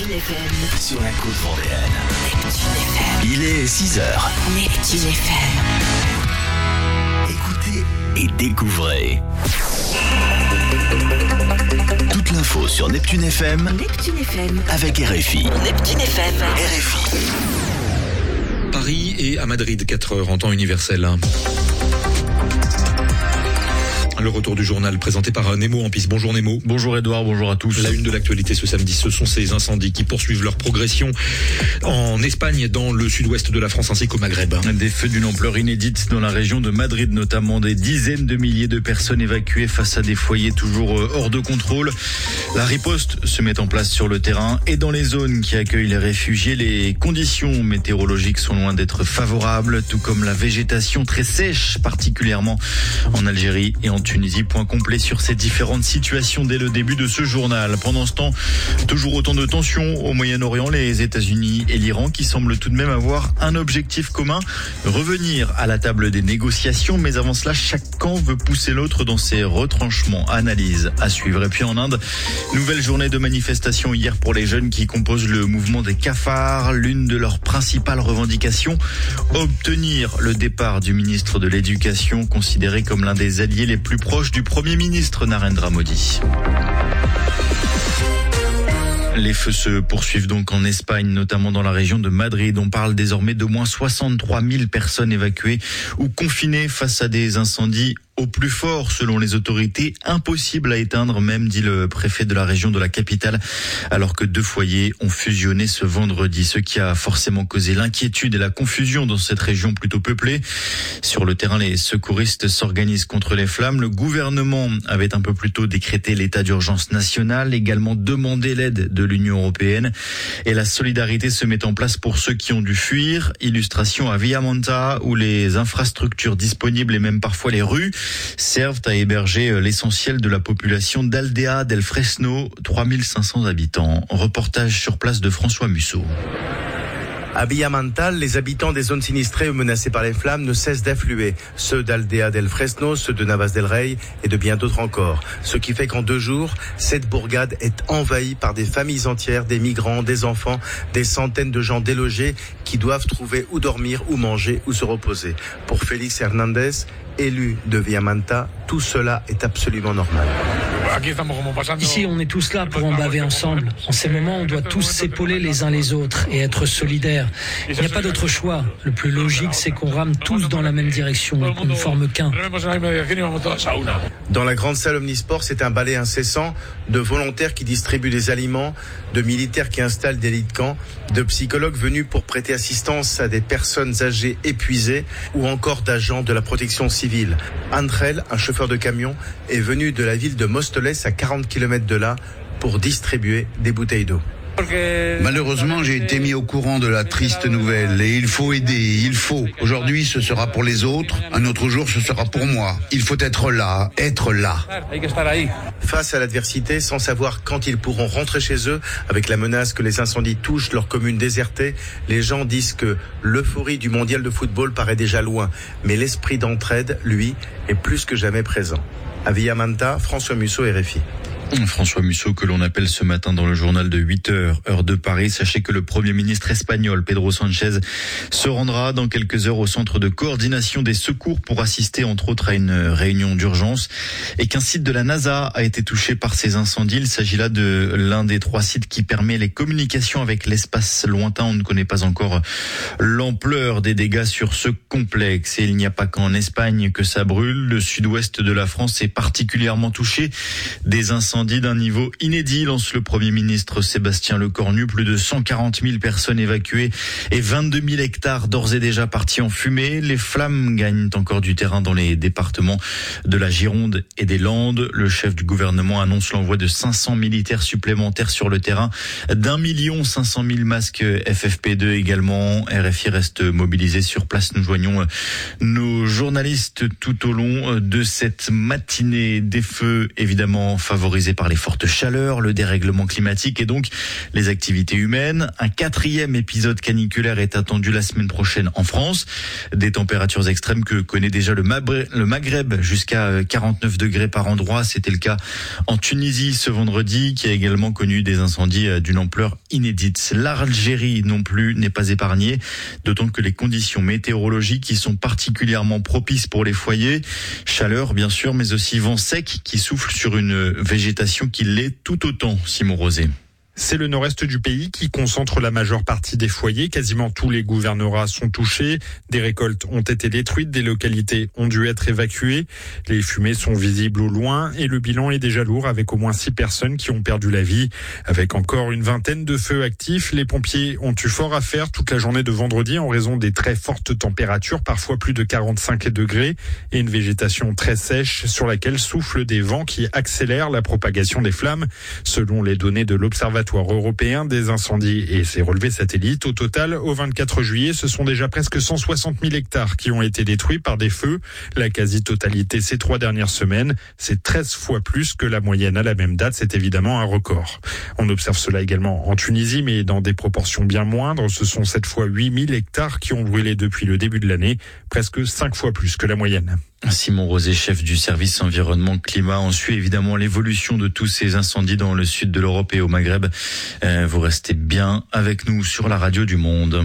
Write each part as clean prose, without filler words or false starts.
Neptune FM. Sur la côte vendéenne. Neptune FM. Il est 6h. Neptune FM. Écoutez et découvrez. Toute l'info sur Neptune FM. Neptune FM. Avec RFI. Neptune FM. RFI. Paris et à Madrid, 4h en temps universel. Le retour du journal présenté par Nemo Ampis. Bonjour Nemo. Bonjour Edouard, bonjour à tous. La une de l'actualité ce samedi, ce sont ces incendies qui poursuivent leur progression en Espagne, dans le sud-ouest de la France ainsi qu'au Maghreb. Des feux d'une ampleur inédite dans la région de Madrid, notamment des dizaines de milliers de personnes évacuées face à des foyers toujours hors de contrôle. La riposte se met en place sur le terrain et dans les zones qui accueillent les réfugiés, les conditions météorologiques sont loin d'être favorables, tout comme la végétation très sèche, particulièrement en Algérie et en Tunisie. Point complet sur ces différentes situations dès le début de ce journal. Pendant ce temps, toujours autant de tensions au Moyen-Orient, les États-Unis et l'Iran qui semblent tout de même avoir un objectif commun, revenir à la table des négociations. Mais avant cela, chaque camp veut pousser l'autre dans ses retranchements. Analyse à suivre. Et puis en Inde, nouvelle journée de manifestation hier pour les jeunes qui composent le mouvement des cafards. L'une de leurs principales revendications, obtenir le départ du ministre de l'Éducation, considéré comme l'un des alliés les plus proche du Premier ministre Narendra Modi. Les feux se poursuivent donc en Espagne, notamment dans la région de Madrid. On parle désormais d'au moins 63 000 personnes évacuées ou confinées face à des incendies au plus fort, selon les autorités, impossible à éteindre, même, dit le préfet de la région de la capitale, alors que 2 foyers ont fusionné ce vendredi, ce qui a forcément causé l'inquiétude et la confusion dans cette région plutôt peuplée. Sur le terrain, les secouristes s'organisent contre les flammes. Le gouvernement avait un peu plus tôt décrété l'état d'urgence national, également demandé l'aide de l'Union européenne, et la solidarité se met en place pour ceux qui ont dû fuir. Illustration à Villamonta, où les infrastructures disponibles et même parfois les rues servent à héberger l'essentiel de la population d'Aldea del Fresno, 3500 habitants. Reportage sur place de François Musso. À Villamonta, les habitants des zones sinistrées ou menacées par les flammes ne cessent d'affluer. Ceux d'Aldea del Fresno, ceux de Navas del Rey et de bien d'autres encore. Ce qui fait qu'en 2 jours, cette bourgade est envahie par des familles entières, des migrants, des enfants, des centaines de gens délogés qui doivent trouver où dormir, où manger, où se reposer. Pour Félix Hernandez, élu de Villamonta, tout cela est absolument normal. Ici, on est tous là pour en baver ensemble. En ces moments, on doit tous s'épauler les uns les autres et être solidaires. Il n'y a pas d'autre choix. Le plus logique, c'est qu'on rame tous dans la même direction et qu'on ne forme qu'un. Dans la grande salle Omnisport, c'est un balai incessant de volontaires qui distribuent des aliments, de militaires qui installent des lits de camp, de psychologues venus pour prêter assistance à des personnes âgées épuisées ou encore d'agents de la protection civile. Andrel, un chauffeur de camion, est venu de la ville de Móstoles, à 40 km de là, pour distribuer des bouteilles d'eau. Malheureusement, j'ai été mis au courant de la triste nouvelle et il faut aider, il faut. Aujourd'hui, ce sera pour les autres, un autre jour, ce sera pour moi. Il faut être là, être là. Face à l'adversité, sans savoir quand ils pourront rentrer chez eux, avec la menace que les incendies touchent leur commune désertée, les gens disent que l'euphorie du mondial de football paraît déjà loin, mais l'esprit d'entraide, lui, est plus que jamais présent. À Villamonta, François Musso, RFI. François Musso, que l'on appelle ce matin dans le journal de 8h, heure de Paris. Sachez que le Premier ministre espagnol, Pedro Sánchez, se rendra dans quelques heures au centre de coordination des secours pour assister entre autres à une réunion d'urgence, et qu'un site de la NASA a été touché par ces incendies. Il s'agit là de l'un des 3 sites qui permet les communications avec l'espace lointain. On ne connaît pas encore l'ampleur des dégâts sur ce complexe. Et il n'y a pas qu'en Espagne que ça brûle. Le sud-ouest de la France est particulièrement touché. Des incendies d'un niveau inédit, lance le Premier ministre Sébastien Lecornu. Plus de 140 000 personnes évacuées et 22 000 hectares d'ores et déjà partis en fumée. Les flammes gagnent encore du terrain dans les départements de la Gironde et des Landes. Le chef du gouvernement annonce l'envoi de 500 militaires supplémentaires sur le terrain, d'1 500 000 masques FFP2 également. RFI reste mobilisé sur place. Nous joignons nos journalistes tout au long de cette matinée. Des feux évidemment favorisés causées par les fortes chaleurs, le dérèglement climatique et donc les activités humaines. Un 4e épisode caniculaire est attendu la semaine prochaine en France. Des températures extrêmes que connaît déjà le Maghreb, jusqu'à 49 degrés par endroit. C'était le cas en Tunisie ce vendredi, qui a également connu des incendies d'une ampleur inédite. L'Algérie non plus n'est pas épargnée, d'autant que les conditions météorologiques y sont particulièrement propices pour les foyers. Chaleur bien sûr, mais aussi vent sec qui souffle sur une végétation qui l'est tout autant, Simon Rosé. C'est le nord-est du pays qui concentre la majeure partie des foyers. Quasiment tous les gouvernorats sont touchés. Des récoltes ont été détruites, des localités ont dû être évacuées. Les fumées sont visibles au loin et le bilan est déjà lourd avec au moins 6 personnes qui ont perdu la vie. Avec encore une vingtaine de feux actifs, les pompiers ont eu fort à faire toute la journée de vendredi en raison des très fortes températures, parfois plus de 45 degrés, et une végétation très sèche sur laquelle soufflent des vents qui accélèrent la propagation des flammes. Selon les données de l'Observatoire européen des incendies et ses relevés satellites, au total, au 24 juillet, ce sont déjà presque 160 000 hectares qui ont été détruits par des feux. La quasi-totalité ces 3 dernières semaines, c'est 13 fois plus que la moyenne à la même date. C'est évidemment un record. On observe cela également en Tunisie, mais dans des proportions bien moindres. Ce sont cette fois 8 000 hectares qui ont brûlé depuis le début de l'année, presque 5 fois plus que la moyenne. Simon Rosé, chef du service environnement climat. On suit évidemment l'évolution de tous ces incendies dans le sud de l'Europe et au Maghreb. Vous restez bien avec nous sur la radio du Monde.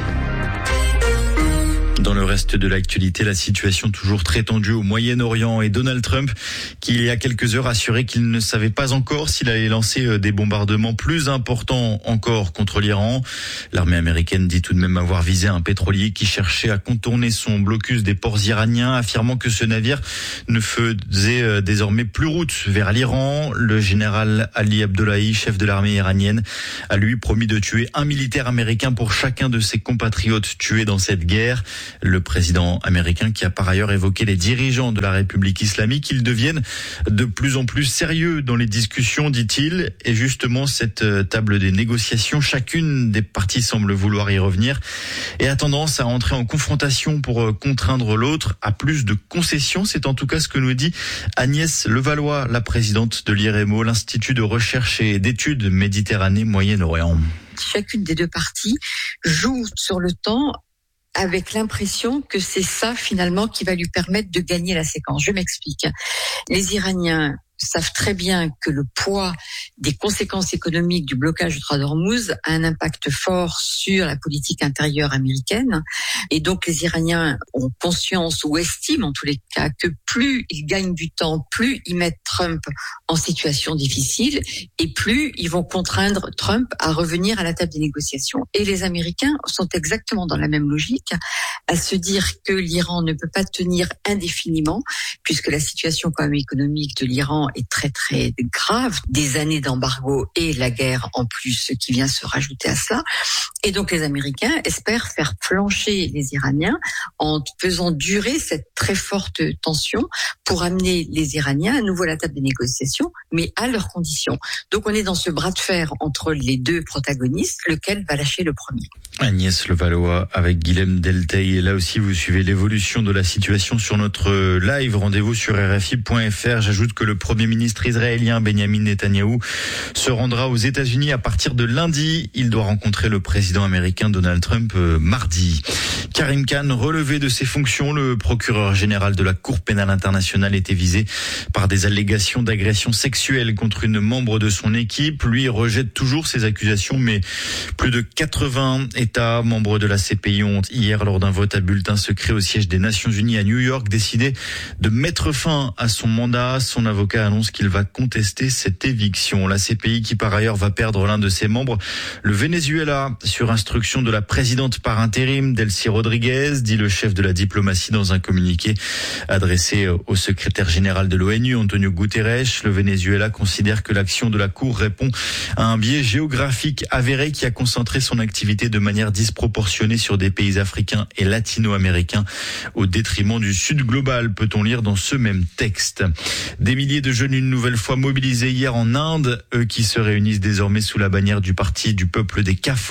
Dans le reste de l'actualité, la situation toujours très tendue au Moyen-Orient et Donald Trump, qui il y a quelques heures assurait qu'il ne savait pas encore s'il allait lancer des bombardements plus importants encore contre l'Iran. L'armée américaine dit tout de même avoir visé un pétrolier qui cherchait à contourner son blocus des ports iraniens, affirmant que ce navire ne faisait désormais plus route vers l'Iran. Le général Ali Abdollahi, chef de l'armée iranienne, a lui promis de tuer un militaire américain pour chacun de ses compatriotes tués dans cette guerre. Le président américain qui a par ailleurs évoqué les dirigeants de la République islamique, ils deviennent de plus en plus sérieux dans les discussions, dit-il. Et justement, cette table des négociations, chacune des parties semble vouloir y revenir et a tendance à entrer en confrontation pour contraindre l'autre à plus de concessions. C'est en tout cas ce que nous dit Agnès Levallois, la présidente de l'IREMO, l'Institut de recherche et d'études Méditerranée-Moyen-Orient. Chacune des deux parties joue sur le temps avec l'impression que c'est ça finalement qui va lui permettre de gagner la séquence. Je m'explique. Les Iraniens savent très bien que le poids des conséquences économiques du blocage du Strait d'Ormuz a un impact fort sur la politique intérieure américaine. Et donc les Iraniens ont conscience ou estiment en tous les cas que plus ils gagnent du temps, plus ils mettent Trump en situation difficile et plus ils vont contraindre Trump à revenir à la table des négociations. Et les Américains sont exactement dans la même logique, à se dire que l'Iran ne peut pas tenir indéfiniment puisque la situation quand même économique de l'Iran est très très grave, des années d'embargo et la guerre en plus qui vient se rajouter à ça. Et donc les Américains espèrent faire flancher les Iraniens en faisant durer cette très forte tension pour amener les Iraniens à nouveau à la table des négociations, mais à leurs conditions. Donc on est dans ce bras de fer entre les deux protagonistes, lequel va lâcher le premier. Agnès Levallois avec Guilhem Delteil. Et là aussi, vous suivez l'évolution de la situation sur notre live. Rendez-vous sur RFI.fr. J'ajoute que le Premier ministre israélien Benjamin Netanyahou se rendra aux États-Unis à partir de lundi. Il doit rencontrer le président américain Donald Trump mardi. Karim Khan, relevé de ses fonctions, le procureur général de la Cour pénale internationale était visé par des allégations d'agression sexuelle contre une membre de son équipe. Lui rejette toujours ces accusations, mais plus de 80 États membres de la CPI ont hier, lors d'un vote à bulletin secret au siège des Nations Unies à New York, décidé de mettre fin à son mandat. Son avocat annonce qu'il va contester cette éviction. La CPI qui par ailleurs va perdre l'un de ses membres, le Venezuela, sur instruction de la présidente par intérim Delcy Rodriguez, dit le chef de la diplomatie dans un communiqué adressé au secrétaire général de l'ONU, Antonio Guterres. Le Venezuela considère que l'action de la Cour répond à un biais géographique avéré qui a concentré son activité de manière disproportionnée sur des pays africains et latino-américains au détriment du Sud global, peut-on lire dans ce même texte. Des milliers de jeunes une nouvelle fois mobilisés hier en Inde, eux qui se réunissent désormais sous la bannière du Parti du peuple des cafards. Ce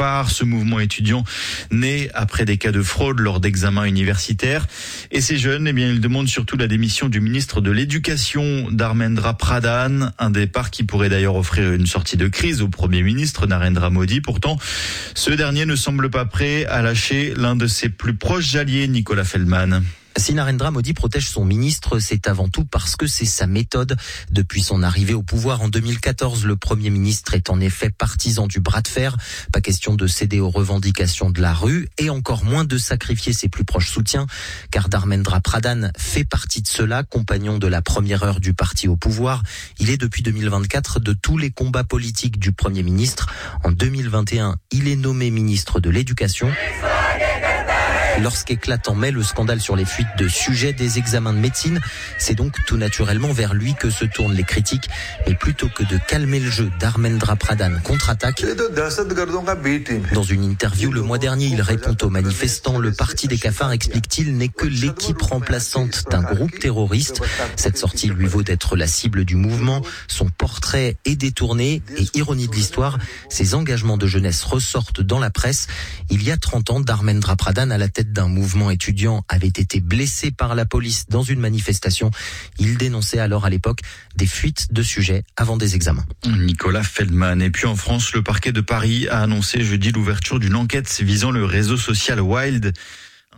ce mouvement étudiant né après des cas de fraude lors d'examens universitaires. Et ces jeunes, ils demandent surtout la démission du ministre de l'Éducation, Dharmendra Pradhan, un départ qui pourrait d'ailleurs offrir une sortie de crise au Premier ministre Narendra Modi. Pourtant, ce dernier ne semble pas prêt à lâcher l'un de ses plus proches alliés, Nicolas Feldman. Si Narendra Modi protège son ministre, c'est avant tout parce que c'est sa méthode. Depuis son arrivée au pouvoir en 2014, le Premier ministre est en effet partisan du bras de fer. Pas question de céder aux revendications de la rue et encore moins de sacrifier ses plus proches soutiens. Car Dharmendra Pradhan fait partie de cela, compagnon de la première heure du parti au pouvoir. Il est depuis 2024 de tous les combats politiques du Premier ministre. En 2021, il est nommé ministre de l'Éducation. Lorsqu'éclate en mai le scandale sur les fuites de sujets des examens de médecine, c'est donc tout naturellement vers lui que se tournent les critiques. Mais plutôt que de calmer le jeu, Dharmendra Pradhan contre-attaque. Dans une interview le mois dernier, il répond aux manifestants. Le parti des cafards, explique-t-il, n'est que l'équipe remplaçante d'un groupe terroriste. Cette sortie lui vaut d'être la cible du mouvement. Son portrait est détourné et, ironie de l'histoire, ses engagements de jeunesse ressortent dans la presse. Il y a 30 ans, Dharmendra Pradhan, à la tête d'un mouvement étudiant, avait été blessé par la police dans une manifestation. Il dénonçait alors à l'époque des fuites de sujets avant des examens. Nicolas Feldman. Et puis en France, le parquet de Paris a annoncé jeudi l'ouverture d'une enquête visant le réseau social Wild.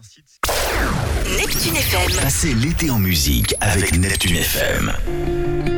Neptune FM. Passez l'été en musique avec Neptune FM.